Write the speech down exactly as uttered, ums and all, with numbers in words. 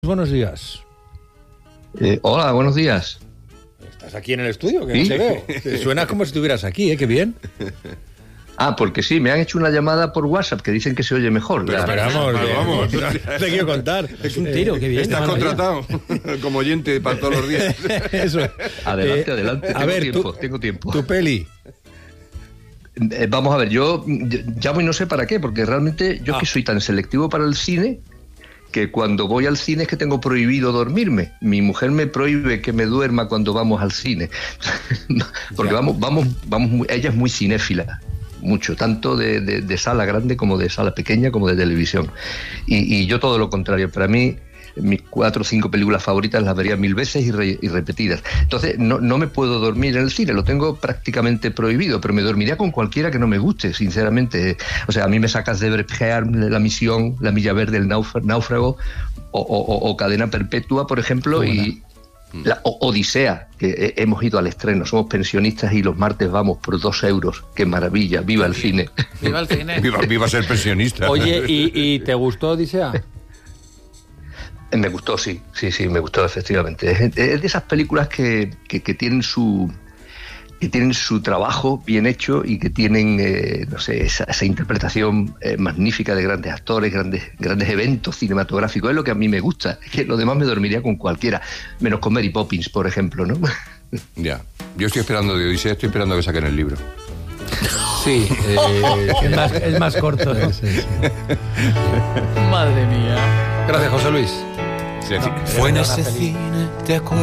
Buenos días. Eh, hola, buenos días. ¿Estás aquí en el estudio? Que ¿Sí? no te veo. Te suena como si estuvieras aquí, ¿eh? Qué bien. Ah, porque sí, me han hecho una llamada por WhatsApp que dicen que se oye mejor. Pero, pero vamos, Vamos, eh, vamos. no te quiero contar. Es un tiro, qué bien. Estás contratado como oyente para todos los días. Eso. Adelante, Eh, adelante. A Tengo ver, tiempo, tú- tengo tiempo. Tu peli. Eh, vamos a ver, yo llamo y no sé para qué, porque realmente yo Ah. que soy tan selectivo para el cine que cuando voy al cine es que tengo prohibido dormirme. Mi mujer me prohíbe que me duerma cuando vamos al cine. No, porque Ya. vamos, vamos, vamos, muy- ella es muy cinéfila. Mucho, tanto de, de- de sala grande como de sala pequeña como de televisión. Y, y yo todo lo contrario. Para mí, mis cuatro o cinco películas favoritas las vería mil veces y, re- y repetidas. Entonces, no, no me puedo dormir en el cine, lo tengo prácticamente prohibido, pero me dormiría con cualquiera que no me guste, sinceramente. O sea, a mí me sacas de Brecht, La Misión, La Milla Verde, El náufra- Náufrago, o, o- o- o Cadena Perpetua, por ejemplo, y la o- Odisea, que he- hemos ido al estreno, somos pensionistas y los martes vamos por dos euros. ¡Qué maravilla! ¡Viva el cine! Viva el cine. Viva, viva ser pensionista. Oye, ¿y, y te gustó Odisea? Me gustó, sí, sí, sí, me gustó efectivamente. Es, es de esas películas que, que, que tienen su que tienen su trabajo bien hecho y que tienen, eh, no sé, esa, esa interpretación eh, magnífica de grandes actores, grandes grandes eventos cinematográficos. Es lo que a mí me gusta. Es que lo demás me dormiría con cualquiera, menos con Mary Poppins, por ejemplo, ¿no? Ya. Yo estoy esperando de Odisea, estoy esperando a que saquen el libro. Sí. eh, Es más, es más corto. ¿no? sí, sí. Madre mía. Gracias, José Luis. Sí, sí. Fue en ese cine, ¿te acuerdas?